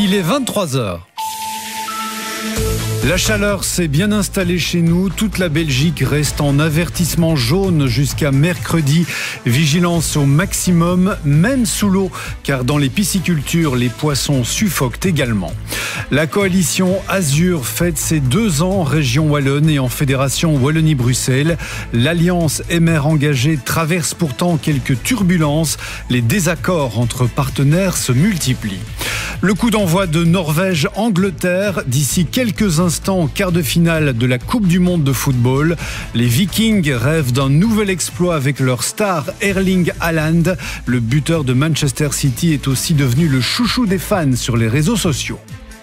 Il est 23h. La chaleur s'est bien installée chez nous. Toute la Belgique reste en avertissement jaune jusqu'à mercredi. Vigilance au maximum, même sous l'eau, car dans les piscicultures, les poissons suffoquent également. La coalition Azur fête ses 2 ans en région wallonne et en fédération Wallonie-Bruxelles. L'alliance MR engagée traverse pourtant quelques turbulences. Les désaccords entre partenaires se multiplient. Le coup d'envoi de Norvège-Angleterre d'ici quelques instants, quart de finale de la Coupe du Monde de football. Les Vikings rêvent d'un nouvel exploit avec leur star Erling Haaland. Le buteur de Manchester City est aussi devenu le chouchou des fans sur les réseaux sociaux.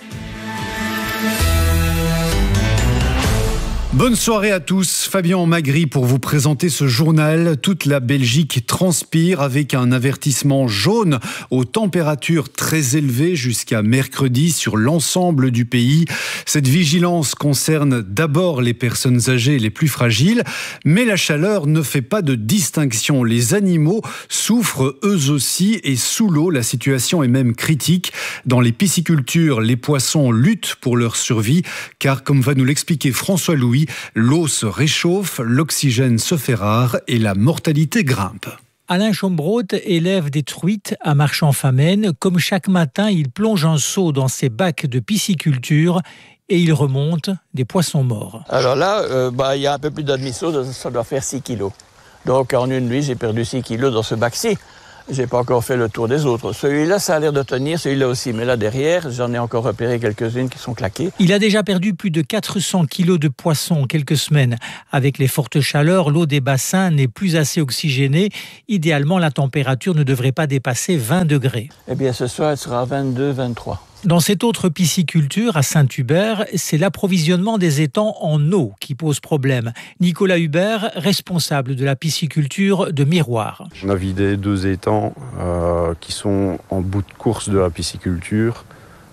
Bonne soirée à tous, Fabien Magri pour vous présenter ce journal. Toute la Belgique transpire avec un avertissement jaune aux températures très élevées jusqu'à mercredi sur l'ensemble du pays. Cette vigilance concerne d'abord les personnes âgées les plus fragiles, mais la chaleur ne fait pas de distinction. Les animaux souffrent eux aussi et sous l'eau, la situation est même critique. Dans les piscicultures, les poissons luttent pour leur survie, car comme va nous l'expliquer François Louis, l'eau se réchauffe, l'oxygène se fait rare et la mortalité grimpe. Alain Chombrot élève des truites à Marchand-Famenne. Comme chaque matin, il plonge un seau dans ses bacs de pisciculture et il remonte des poissons morts. Alors là, il y a un peu plus d'un demi-seau, ça doit faire 6 kilos. Donc en une nuit, j'ai perdu 6 kilos dans ce bac-ci. J'ai pas encore fait le tour des autres. Celui-là, ça a l'air de tenir, celui-là aussi. Mais là, derrière, j'en ai encore repéré quelques-unes qui sont claquées. Il a déjà perdu plus de 400 kilos de poissons en quelques semaines. Avec les fortes chaleurs, l'eau des bassins n'est plus assez oxygénée. Idéalement, la température ne devrait pas dépasser 20 degrés. Eh bien, ce soir, elle sera 22, 23. Dans cette autre pisciculture, à Saint-Hubert, c'est l'approvisionnement des étangs en eau qui pose problème. Nicolas Hubert, responsable de la pisciculture de Miroir. On a vidé 2 étangs qui sont en bout de course de la pisciculture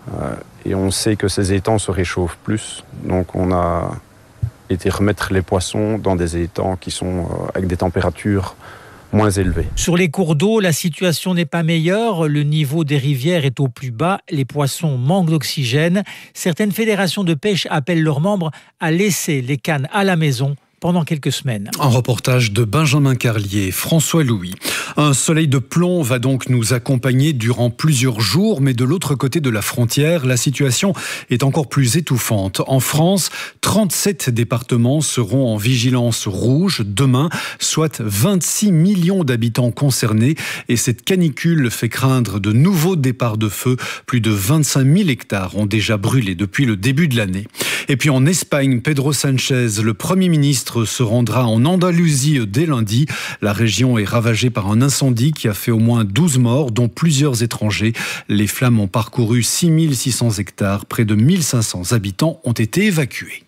et on sait que ces étangs se réchauffent plus. Donc on a été remettre les poissons dans des étangs qui sont avec des températures moins élevées. Sur les cours d'eau, la situation n'est pas meilleure. Le niveau des rivières est au plus bas. Les poissons manquent d'oxygène. Certaines fédérations de pêche appellent leurs membres à laisser les cannes à la maison pendant quelques semaines. Un reportage de Benjamin Carlier, François Louis. Un soleil de plomb va donc nous accompagner durant plusieurs jours, mais de l'autre côté de la frontière, la situation est encore plus étouffante. En France, 37 départements seront en vigilance rouge demain, soit 26 millions d'habitants concernés. Et cette canicule fait craindre de nouveaux départs de feu. Plus de 25 000 hectares ont déjà brûlé depuis le début de l'année. Et puis en Espagne, Pedro Sánchez, le Premier ministre, se rendra en Andalousie dès lundi. La région est ravagée par un incendie qui a fait au moins 12 morts, dont plusieurs étrangers. Les flammes ont parcouru 6600 hectares. Près de 1500 habitants ont été évacués.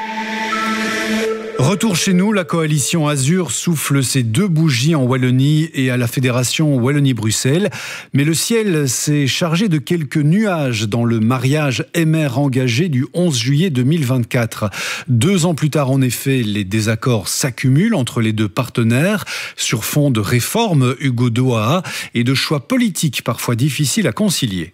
Retour chez nous, la coalition Azur souffle ses 2 bougies en Wallonie et à la fédération Wallonie-Bruxelles. Mais le ciel s'est chargé de quelques nuages dans le mariage MR engagé du 11 juillet 2024. 2 ans plus tard, en effet, les désaccords s'accumulent entre les 2 partenaires sur fond de réformes Hugo Doha et de choix politiques parfois difficiles à concilier.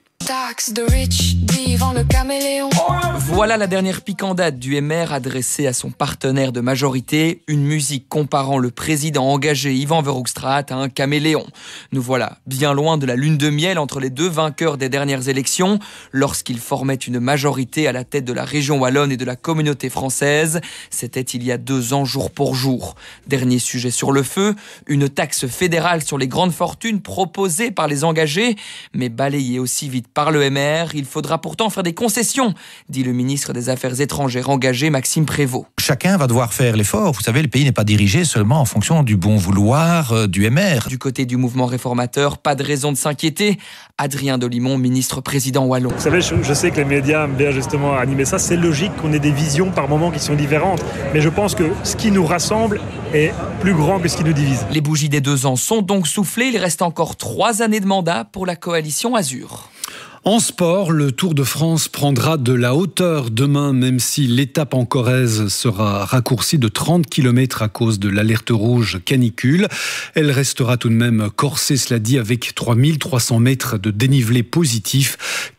Voilà la dernière pique en date du MR adressée à son partenaire de majorité, une musique comparant le président engagé Ivan Verhofstadt à un caméléon. Nous voilà bien loin de la lune de miel entre les 2 vainqueurs des dernières élections, lorsqu'ils formaient une majorité à la tête de la région wallonne et de la communauté française. C'était il y a 2 ans jour pour jour. Dernier sujet sur le feu, une taxe fédérale sur les grandes fortunes proposée par les engagés, mais balayée aussi vite par le MR. Il faudra pourtant faire des concessions, dit le ministre des Affaires étrangères engagé Maxime Prévost. Chacun va devoir faire l'effort. Vous savez, le pays n'est pas dirigé seulement en fonction du bon vouloir du MR. Du côté du mouvement réformateur, pas de raison de s'inquiéter. Adrien Dolimon, ministre-président wallon. Vous savez, je sais que les médias aiment bien justement animer ça. C'est logique qu'on ait des visions par moments qui sont différentes. Mais je pense que ce qui nous rassemble est plus grand que ce qui nous divise. Les bougies des 2 ans sont donc soufflées. Il reste encore 3 années de mandat pour la coalition Azur. En sport, le Tour de France prendra de la hauteur demain, même si l'étape en Corrèze sera raccourcie de 30 km à cause de l'alerte rouge canicule. Elle restera tout de même corsée, cela dit, avec 3300 mètres de dénivelé positif.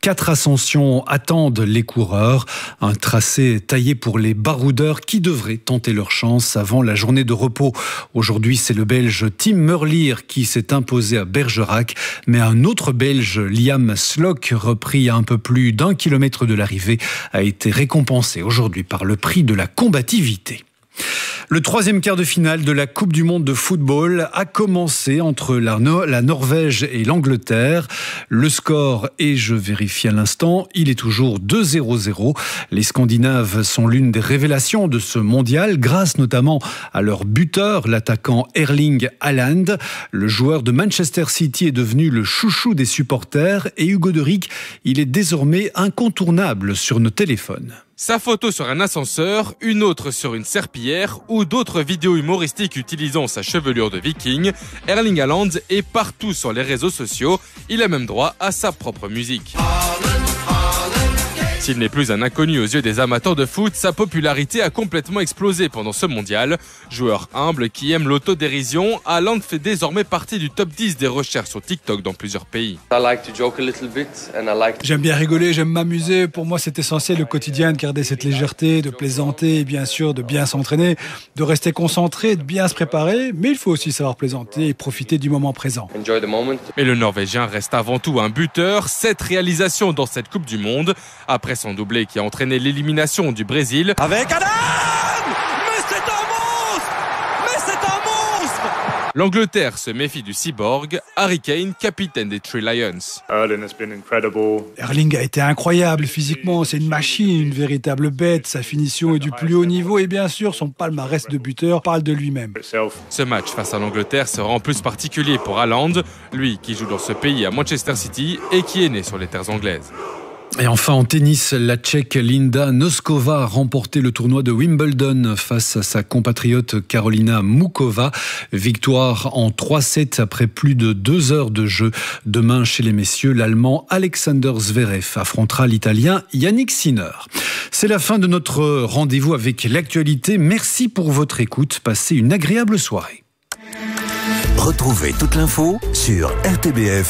4 ascensions attendent les coureurs. Un tracé taillé pour les baroudeurs qui devraient tenter leur chance avant la journée de repos. Aujourd'hui, c'est le Belge Tim Merlier qui s'est imposé à Bergerac. Mais un autre Belge, Liam Slock, repris à un peu plus d'1 kilomètre de l'arrivée, a été récompensé aujourd'hui par le prix de la combativité. Le 3e quart de finale de la Coupe du Monde de football a commencé entre la Norvège et l'Angleterre. Le score est, je vérifie à l'instant, il est toujours 2-0-0. Les Scandinaves sont l'une des révélations de ce mondial, grâce notamment à leur buteur, l'attaquant Erling Haaland. Le joueur de Manchester City est devenu le chouchou des supporters et Hugo de Rijk, il est désormais incontournable sur nos téléphones. Sa photo sur un ascenseur, une autre sur une serpillière ou d'autres vidéos humoristiques utilisant sa chevelure de viking, Erling Haaland est partout sur les réseaux sociaux. Il a même droit à sa propre musique. S'il n'est plus un inconnu aux yeux des amateurs de foot, sa popularité a complètement explosé pendant ce mondial. Joueur humble qui aime l'autodérision, Haaland fait désormais partie du top 10 des recherches sur TikTok dans plusieurs pays. J'aime bien rigoler, j'aime m'amuser. Pour moi, c'est essentiel au quotidien de garder cette légèreté, de plaisanter et bien sûr de bien s'entraîner, de rester concentré, de bien se préparer. Mais il faut aussi savoir plaisanter et profiter du moment présent. Mais le Norvégien reste avant tout un buteur. 7 réalisations dans cette Coupe du Monde. Après son doublé qui a entraîné l'élimination du Brésil. Avec Adam! Mais c'est un monstre! Mais c'est un monstre! L'Angleterre se méfie du cyborg, Harry Kane, capitaine des Three Lions. Erling a été incroyable physiquement, c'est une machine, une véritable bête. Sa finition est du plus haut niveau et bien sûr son palmarès de buteur parle de lui-même. Ce match face à l'Angleterre sera en plus particulier pour Haaland, lui qui joue dans ce pays à Manchester City et qui est né sur les terres anglaises. Et enfin en tennis, la Tchèque Linda Noskova a remporté le tournoi de Wimbledon face à sa compatriote Karolina Mukova. Victoire en 3-7 après plus de 2 heures de jeu. Demain chez les messieurs, l'Allemand Alexander Zverev affrontera l'Italien Yannick Sinner. C'est la fin de notre rendez-vous avec l'actualité. Merci pour votre écoute. Passez une agréable soirée. Retrouvez toute l'info sur rtbf.fr.